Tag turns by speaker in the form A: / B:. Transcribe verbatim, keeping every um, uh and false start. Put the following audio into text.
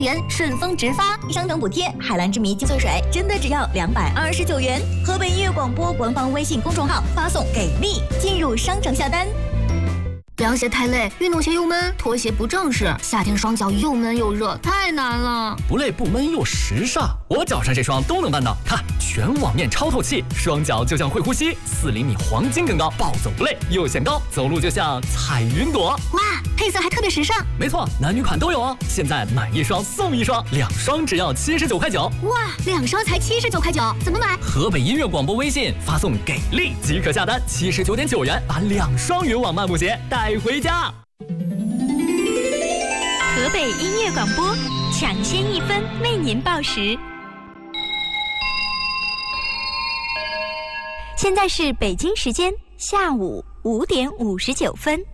A: 元顺丰直发，商城补贴，海蓝之谜精粹水真的只要两百二十九元。河北音乐广播官方微信公众号发送给力，进入商城下单。
B: 凉鞋太累，运动鞋又闷，拖鞋不正式，夏天双脚又闷又热，太难了。
C: 不累不闷又时尚，我脚上这双都能办到。看，全网面超透气，双脚就像会呼吸，四厘米黄金更高，暴走不累又显高，走路就像彩云朵。
B: 哇，配色还特别时尚。
C: 没错，男女款都有哦。现在买一双送一双，两双只要七十九块九。
B: 哇，两双才七十九块九，怎么买？
C: 河北音乐广播微信发送给力即可下单，七十九点九元把两双云网漫步鞋带回家。
D: 河北音乐广播，抢先一分为您报时。现在是北京时间下午五点五十九分。